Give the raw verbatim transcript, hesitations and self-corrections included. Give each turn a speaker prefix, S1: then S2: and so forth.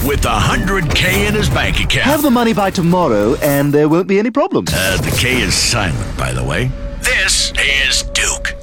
S1: with one hundred K in his bank account.
S2: Have the money by tomorrow, and there won't be any problems.
S1: Uh, the K is silent, by the way. This is Duke.